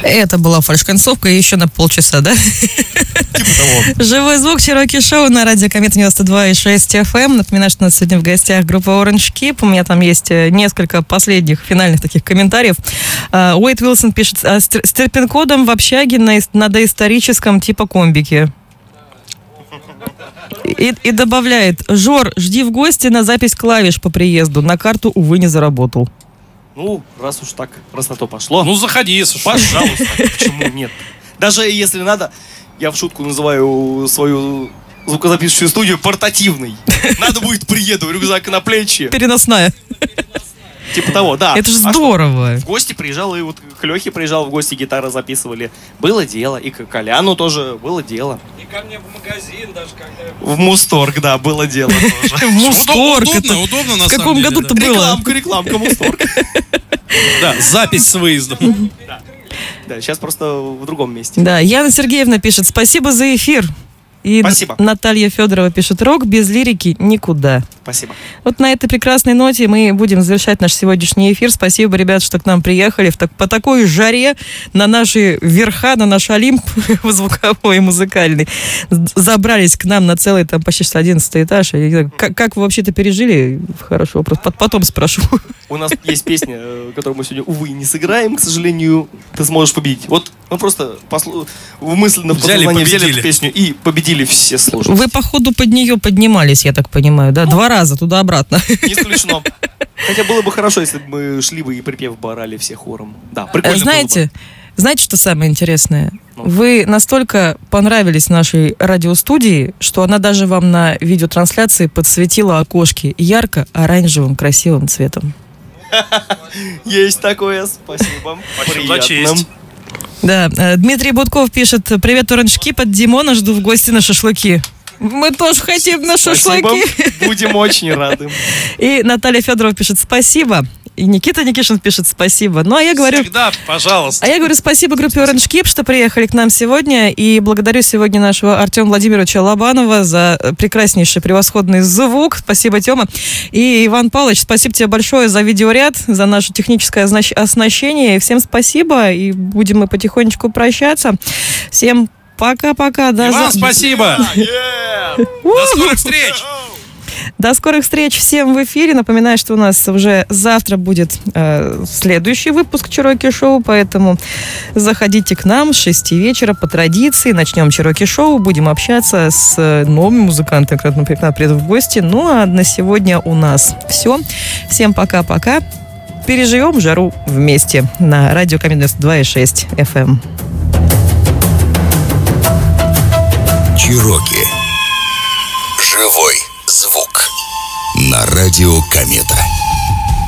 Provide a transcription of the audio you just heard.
Это была фальш-концовка еще на полчаса, да? Типа того. Живой звук, Чироки Шоу на радио Комета 92,6 FM. Напоминаю, что у нас сегодня в гостях группа Orange Keep. У меня там есть несколько последних финальных таких комментариев. Уэйд Уилсон пишет: с терпин-кодом в общаге на доисторическом типа комбике. И добавляет: Жор, жди в гости на запись клавиш по приезду. На карту, увы, не заработал. Ну, раз уж так, раз на то пошло. Ну, заходи, если что. Пожалуйста. Почему нет? Даже если надо, я в шутку называю свою звукозаписывающую студию портативной. Надо будет, приеду, рюкзак на плечи. Переносная. Типа того, да. Это же здорово. В гости приезжал, и вот к Лехе приезжал в гости, гитары записывали. Было дело. И к Коляну тоже было дело. И ко мне в магазин даже когда... В Мусторг, да, было дело тоже. В Мусторг. Удобно, на В самом каком деле, году-то да. было? Рекламка Мусторг. Да, запись с выездом. Да, сейчас просто в другом месте. Да, Яна Сергеевна пишет: спасибо за эфир. И Спасибо. Наталья Федорова пишет: рок без лирики никуда. Спасибо. Вот на этой прекрасной ноте мы будем завершать наш сегодняшний эфир. Спасибо, ребят, что к нам приехали по такой жаре на наши верха, на наш Олимп звуковой и музыкальный. Забрались к нам на целый там почти 11 этаж. Как вы вообще-то пережили? Хороший вопрос. Потом спрошу. У нас есть песня, которую мы сегодня, увы, не сыграем, к сожалению. Ты сможешь победить. Вот мы просто мысленно в подсознание взяли эту песню и победили все слушатели. Вы, походу, под нее поднимались, я так понимаю, да? 2 раза туда-обратно. Не исключено. Хотя было бы хорошо, если бы мы шли бы и припев бы орали все хором. Да, прикольно Знаете, что самое интересное? Ну. Вы настолько понравились нашей радиостудии, что она даже вам на видеотрансляции подсветила окошки ярко-оранжевым красивым цветом. Есть такое, спасибо. Приятно. Да, Дмитрий Будков пишет: привет, Orange Keep, от Димона, жду в гости на шашлыки. Мы тоже хотим на шашлыки. Будем очень рады. И Наталья Федорова пишет: спасибо. И Никита Никишин пишет: спасибо. Ну, а я говорю... Всегда, пожалуйста. А я говорю спасибо группе Orange Keep, что приехали к нам сегодня. И благодарю сегодня нашего Артема Владимировича Лобанова за прекраснейший, превосходный звук. Спасибо, Тёма. И Иван Павлович, спасибо тебе большое за видеоряд, за наше техническое оснащение. Всем спасибо. И будем мы потихонечку прощаться. Всем пока-пока. Иван, спасибо. До скорых встреч. До скорых встреч всем в эфире. Напоминаю, что у нас уже завтра будет следующий выпуск Чироки Шоу, поэтому заходите к нам с 6 вечера по традиции. Начнем Чироки Шоу, будем общаться с новыми музыкантами, которые, например, придут в гости. Ну, а на сегодня у нас все. Всем пока-пока. Переживем жару вместе на радио Комета 2,6 FM. Чироки. Живой звук. На радио Комета.